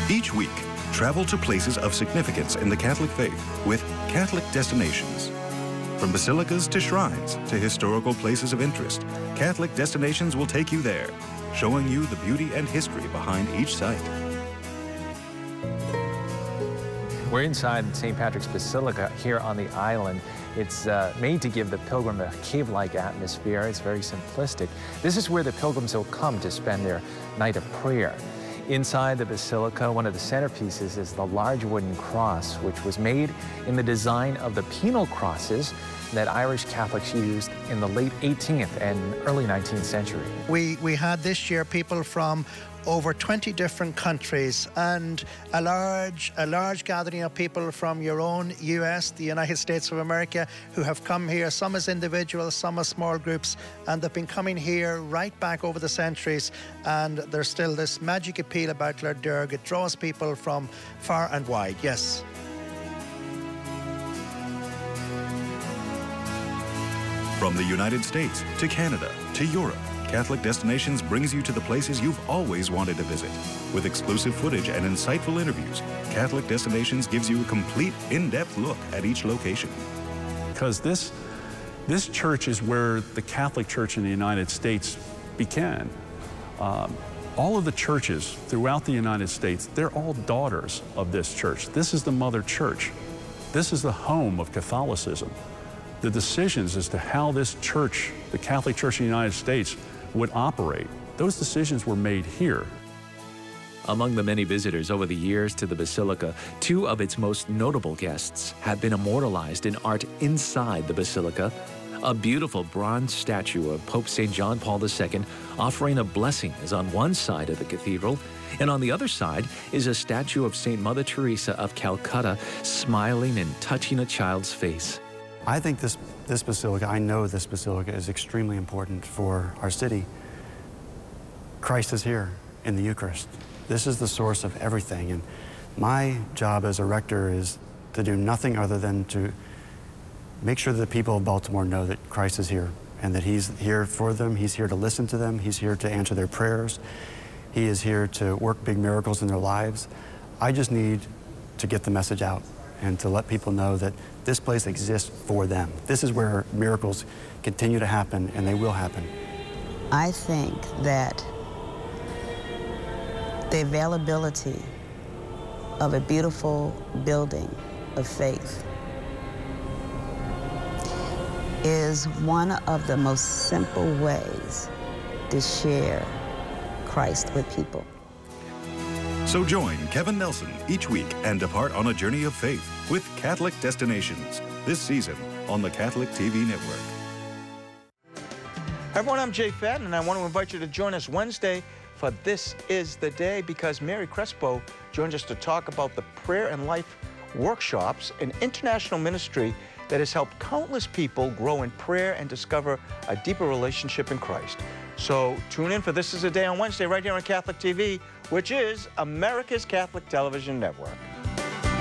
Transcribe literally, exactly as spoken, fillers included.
Each week, travel to places of significance in the Catholic faith with Catholic Destinations. From basilicas to shrines to historical places of interest, Catholic Destinations will take you there, showing you the beauty and history behind each site. We're inside Saint Patrick's Basilica here on the island. It's uh, made to give the pilgrim a cave-like atmosphere. It's very simplistic. This is where the pilgrims will come to spend their night of prayer. Inside the basilica, one of the centerpieces is the large wooden cross, which was made in the design of the penal crosses that Irish Catholics used in the late eighteenth and early nineteenth century. We, we had this year people from over twenty different countries and a large, a large gathering of people from your own U S, the United States of America, who have come here, some as individuals, some as small groups, and they've been coming here right back over the centuries, and there's still this magic appeal about Glenderg. It draws people from far and wide, yes. From the United States to Canada to Europe, Catholic Destinations brings you to the places you've always wanted to visit. With exclusive footage and insightful interviews, Catholic Destinations gives you a complete, in-depth look at each location. Because this, this church is where the Catholic Church in the United States began. Um, all of the churches throughout the United States, they're all daughters of this church. This is the mother church. This is the home of Catholicism. The decisions as to how this church, the Catholic Church in the United States, would operate, those decisions were made here. Among the many visitors over the years to the Basilica, two of its most notable guests have been immortalized in art inside the Basilica. A beautiful bronze statue of Pope Saint John Paul the Second offering a blessing is on one side of the cathedral, and on the other side is a statue of Saint Mother Teresa of Calcutta smiling and touching a child's face. I think this, this basilica, I know this basilica is extremely important for our city. Christ is here in the Eucharist. This is the source of everything, and my job as a rector is to do nothing other than to make sure that the people of Baltimore know that Christ is here and that he's here for them. He's here to listen to them. He's here to answer their prayers. He is here to work big miracles in their lives. I just need to get the message out and to let people know that this place exists for them. This is where miracles continue to happen, and they will happen. I think that the availability of a beautiful building of faith is one of the most simple ways to share Christ with people. So join Kevin Nelson each week and depart on a journey of faith with Catholic Destinations this season on the Catholic T V Network. Hi everyone, I'm Jay Fadden, and I want to invite you to join us Wednesday for This Is the Day, because Mary Crespo joins us to talk about the Prayer and Life workshops, an international ministry that has helped countless people grow in prayer and discover a deeper relationship in Christ. So tune in for This Is the Day on Wednesday right here on Catholic T V, which is America's Catholic Television Network.